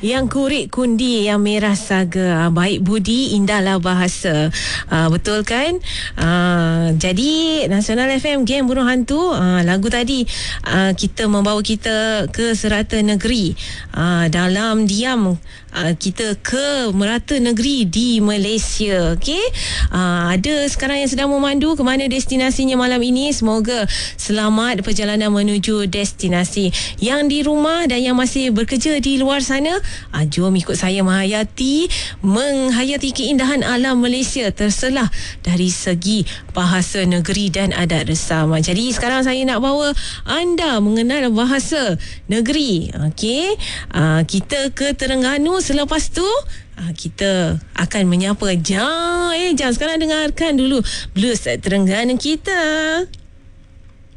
Yang kurik kundi, yang merah saga, baik budi, indahlah bahasa. Betul kan? Jadi Nasional FM Game Bunuh Hantu, lagu tadi kita membawa kita ke serata negeri, dalam diam kita ke merata negeri di Malaysia. Okey, ada sekarang yang sedang memandu ke mana destinasinya malam ini. Semoga selamat perjalanan menuju destinasi. Yang di rumah dan yang masih bekerja di luar sana, jom ikut saya menghayati keindahan alam Malaysia terselah dari segi bahasa negeri dan adat resam. Jadi sekarang saya nak bawa anda mengenal bahasa negeri. Okey, kita ke Terengganu. Selepas tu kita akan menyapa Jam. Sekarang dengarkan dulu blues Terengganu kita.